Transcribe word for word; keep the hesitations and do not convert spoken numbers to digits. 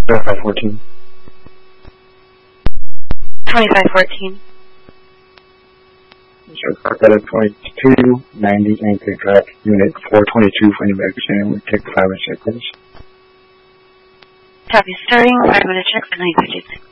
twenty-five fourteen. twenty-five fourteen. Sure, Carpetta twenty-two ninety anchor track, unit four twenty-two for any medication. We take five and check, please. Copy, starting five minute check for nine fifty-six.